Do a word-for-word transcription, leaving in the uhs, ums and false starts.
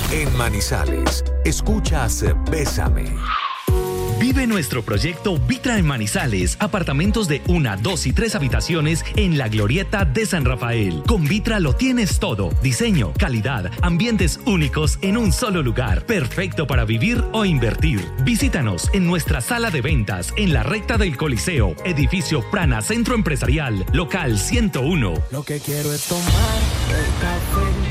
En Manizales, escuchas Bésame. Vive nuestro proyecto Vitra en Manizales. Apartamentos de una, dos y tres habitaciones en la Glorieta de San Rafael. Con Vitra lo tienes todo. Diseño, calidad, ambientes únicos en un solo lugar. Perfecto para vivir o invertir. Visítanos en nuestra sala de ventas en la recta del Coliseo. Edificio Prana Centro Empresarial. Local ciento uno. Lo que quiero es tomar el café